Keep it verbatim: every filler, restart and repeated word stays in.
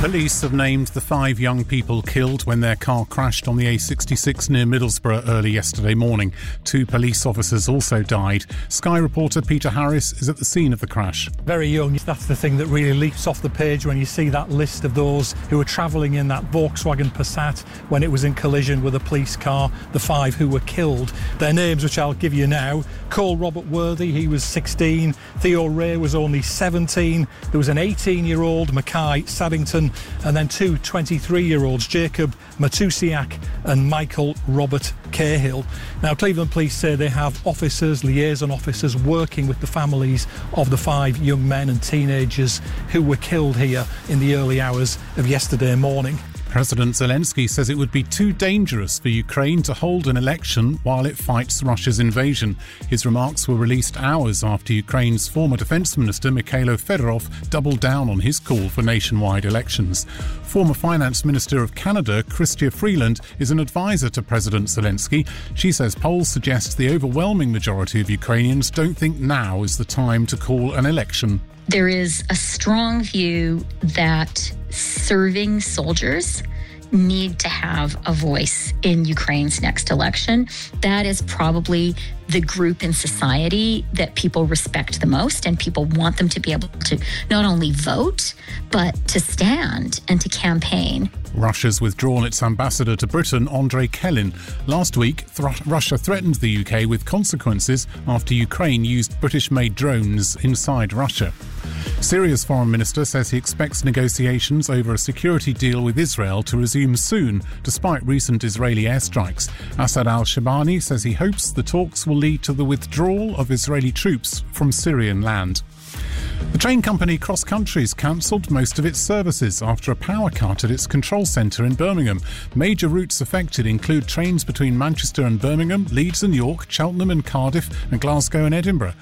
Police have named the five young people killed when their car crashed on the A sixty-six near Middlesbrough early yesterday morning. Two police officers also died. Sky reporter Peter Harris is at the scene of the crash. Very young. That's the thing that really leaps off the page when you see that list of those who were travelling in that Volkswagen Passat when it was in collision with a police car, the five who were killed. Their names, which I'll give you now: Cole Robert Worthy, he was sixteen, Theo Ray was only seventeen, there was an eighteen-year-old, Mackay Saddington, and then two twenty-three-year-olds, Jacob Matusiak and Michael Robert Cahill. Now, Cleveland Police say they have officers, liaison officers, working with the families of the five young men and teenagers who were killed here in the early hours of yesterday morning. President Zelensky says it would be too dangerous for Ukraine to hold an election while it fights Russia's invasion. His remarks were released hours after Ukraine's former defence minister Mikhailo Fedorov doubled down on his call for nationwide elections. Former Finance Minister of Canada, Chrystia Freeland, is an advisor to President Zelensky. She says polls suggest the overwhelming majority of Ukrainians don't think now is the time to call an election. There is a strong view that serving soldiers need to have a voice in Ukraine's next election. That is probably the group in society that people respect the most, and people want them to be able to not only vote, but to stand and to campaign. Russia's withdrawn its ambassador to Britain, Andrei Kelin. Last week, th- Russia threatened the U K with consequences after Ukraine used British-made drones inside Russia. Syria's foreign minister says he expects negotiations over a security deal with Israel to resume soon, despite recent Israeli airstrikes. Assad al-Shabani says he hopes the talks will lead to the withdrawal of Israeli troops from Syrian land. The train company Cross Country's cancelled most of its services after a power cut at its control centre in Birmingham. Major routes affected include trains between Manchester and Birmingham, Leeds and York, Cheltenham and Cardiff, and Glasgow and Edinburgh.